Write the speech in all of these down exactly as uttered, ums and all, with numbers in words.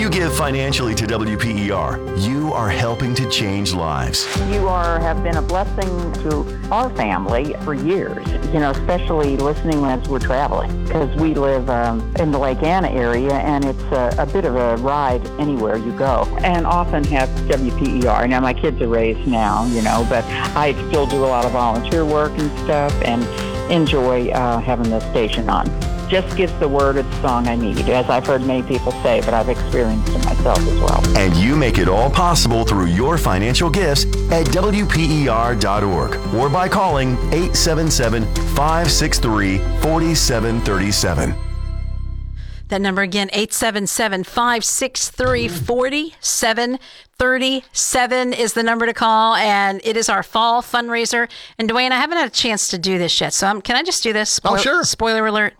you give financially to W P E R, you are helping to change lives. You are have been a blessing to our family for years, you know, especially listening as we're traveling, because we live um, in the Lake Anna area, and it's a, a bit of a ride anywhere you go, and often have W P E R. Now, my kids are raised now, you know, but I still do a lot of volunteer work and stuff, and enjoy uh, having the station on. Just gives the word of the song I need, as I've heard many people say, but I've experienced it myself as well. And you make it all possible through your financial gifts at W P E R dot org or by calling eight seven seven, five six three, four seven three seven. That number again, eight seven seven, five six three, four seven three seven is the number to call, and it is our fall fundraiser. And Dwayne, I haven't had a chance to do this yet, so um, can I just do this? Spoil- oh, sure. Spoiler alert.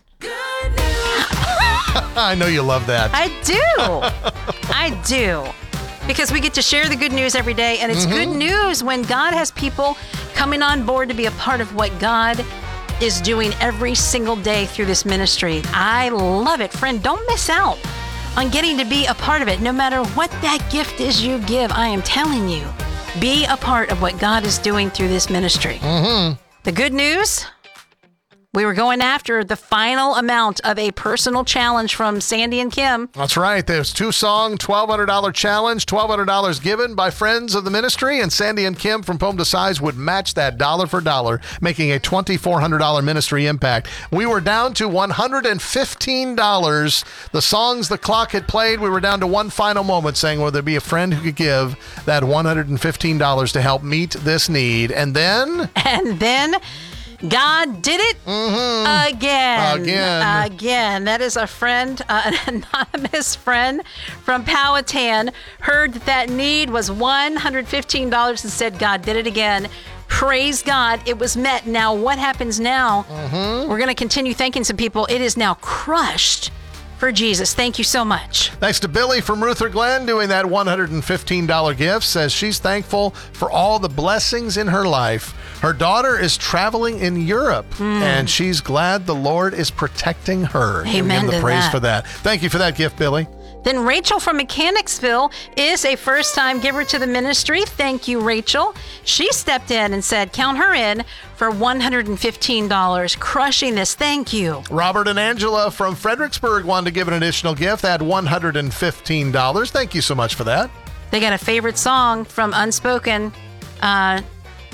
I know you love that. I do. I do. Because we get to share the good news every day, and it's mm-hmm. good news when God has people coming on board to be a part of what God is doing every single day through this ministry. I love it. Friend, don't miss out on getting to be a part of it. No matter what that gift is you give, I am telling you, be a part of what God is doing through this ministry. Mm-hmm. The good news, we were going after the final amount of a personal challenge from Sandy and Kim. That's right. There's two song, twelve hundred dollars challenge, twelve hundred dollars given by friends of the ministry, and Sandy and Kim from Poem to Size would match that dollar for dollar, making a twenty-four hundred dollars ministry impact. We were down to one hundred fifteen dollars. The songs the clock had played, we were down to one final moment saying, will there be a friend who could give that one hundred fifteen dollars to help meet this need? And then? And then God did it mm-hmm. again. Again. Again. That is a friend, uh, an anonymous friend from Powhatan, heard that that need was one hundred fifteen dollars and said, God did it again. Praise God. It was met. Now, what happens now? Mm-hmm. We're going to continue thanking some people. It is now crushed for Jesus. Thank you so much. Thanks to Billy from Ruther Glen doing that one hundred fifteen dollars gift. Says she's thankful for all the blessings in her life. Her daughter is traveling in Europe, mm. and she's glad the Lord is protecting her. Amen Give him the to praise that. for that. Thank you for that gift, Billy. Then Rachel from Mechanicsville is a first-time giver to the ministry. Thank you, Rachel. She stepped in and said, count her in for one hundred fifteen dollars. Crushing this. Thank you. Robert and Angela from Fredericksburg wanted to give an additional gift at one hundred fifteen dollars. Thank you so much for that. They got a favorite song from Unspoken, uh,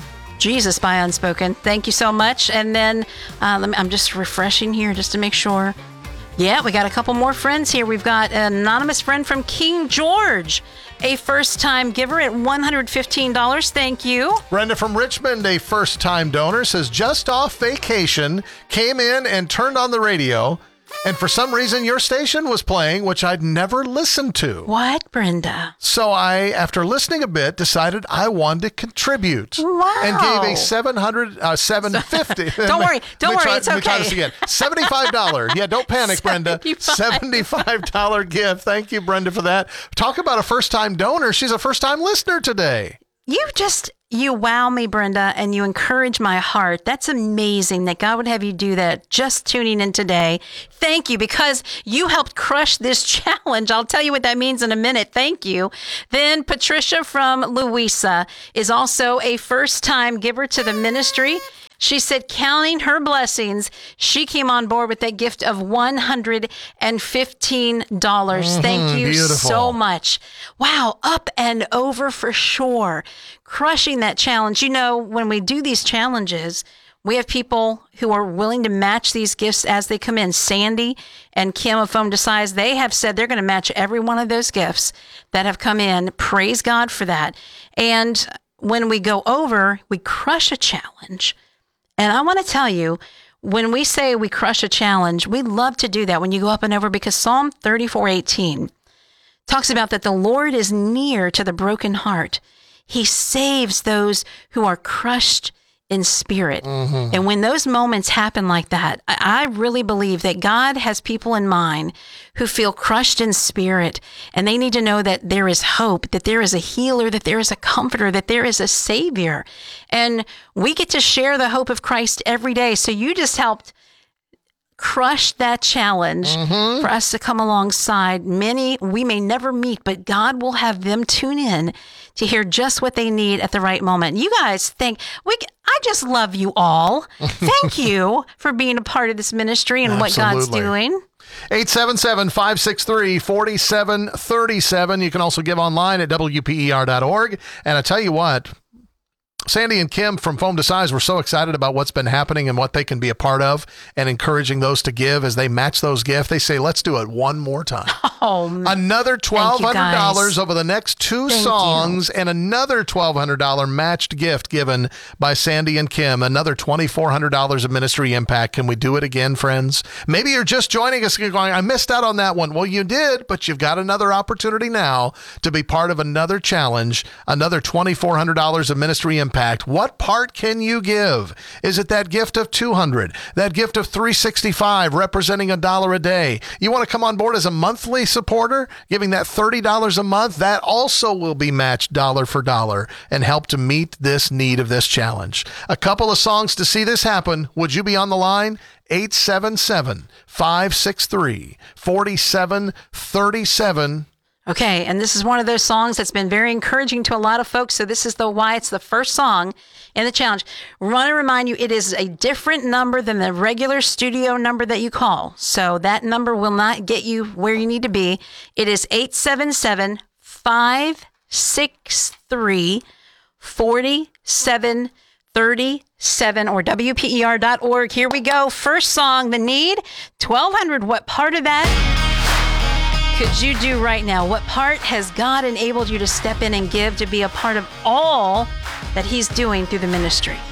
Jesus by Unspoken. Thank you so much. And then uh, let me, I'm just refreshing here just to make sure. Yeah, we got a couple more friends here. We've got an anonymous friend from King George, a first-time giver at one hundred fifteen dollars. Thank you. Brenda from Richmond, a first-time donor, says just off vacation, came in and turned on the radio, and for some reason your station was playing, which I'd never listened to. What, Brenda? So I, after listening a bit, decided I wanted to contribute. Wow. And gave a seven hundred, uh, seven fifty. Don't worry, don't worry, try, it's let me try okay. this again. seventy-five dollars. Yeah, don't panic, Brenda. seventy-five dollars gift. Thank you, Brenda, for that. Talk about a first-time donor. She's a first-time listener today. You just, you wow me, Brenda, and you encourage my heart. That's amazing that God would have you do that just tuning in today. Thank you, because you helped crush this challenge. I'll tell you what that means in a minute. Thank you. Then Patricia from Louisa is also a first-time giver to the ministry. She said, counting her blessings, she came on board with that gift of one hundred fifteen dollars. Mm-hmm, Thank you beautiful. so much. Wow, up and over for sure. Crushing that challenge. You know, when we do these challenges, we have people who are willing to match these gifts as they come in. Sandy and Kim of Foam to Size, they have said they're going to match every one of those gifts that have come in. Praise God for that. And when we go over, we crush a challenge. And I want to tell you, when we say we crush a challenge, we love to do that when you go up and over, because Psalm thirty-four eighteen talks about that the Lord is near to the broken heart. He saves those who are crushed in spirit. Mm-hmm. And when those moments happen like that, I really believe that God has people in mind who feel crushed in spirit, and they need to know that there is hope, that there is a healer, that there is a comforter, that there is a savior. And we get to share the hope of Christ every day. So you just helped crush that challenge Mm-hmm. for us to come alongside. Many we may never meet, but God will have them tune in to hear just what they need at the right moment. You guys think we I just love you all. Thank you for being a part of this ministry and what God's Absolutely. doing. eight seven seven, five six three, four seven three seven. You can also give online at W P E R dot org. And I tell you what, Sandy and Kim from Foam to Size were so excited about what's been happening and what they can be a part of and encouraging those to give as they match those gifts. They say, let's do it one more time. Oh, man. Another twelve hundred dollars guys. over the next two Thank songs and another twelve hundred dollars matched gift given by Sandy and Kim. Another twenty-four hundred dollars of ministry impact. Can we do it again, friends? Maybe you're just joining us and you're going, I missed out on that one. Well, you did, but you've got another opportunity now to be part of another challenge, another twenty-four hundred dollars of ministry impact. What part can you give? Is it that gift of two hundred dollars, that gift of three hundred sixty-five dollars representing a dollar a day? You want to come on board as a monthly supporter, giving that thirty dollars a month? That also will be matched dollar for dollar and help to meet this need of this challenge. A couple of songs to see this happen. Would you be on the line? eight seven seven, five six three, four seven three seven. Okay, and this is one of those songs that's been very encouraging to a lot of folks. So this is the why it's the first song in the challenge. We want to remind you, it is a different number than the regular studio number that you call. So that number will not get you where you need to be. It is eight seven seven, five six three, four seven three seven or W P E R dot org. Here we go. First song, The Need, twelve hundred. What part of that could you do right now? What part has God enabled you to step in and give to be a part of all that He's doing through the ministry?